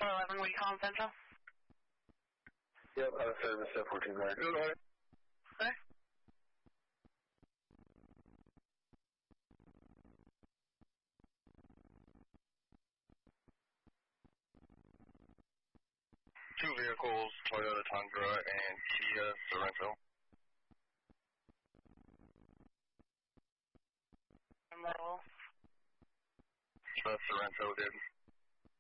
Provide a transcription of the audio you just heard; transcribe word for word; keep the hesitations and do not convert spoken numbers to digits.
four eleven, will you call in Central? Yep, uh, service at fourteen nine. Go ahead. Okay. Two vehicles, Toyota Tundra and Kia Sorento. Model. The Sorento did.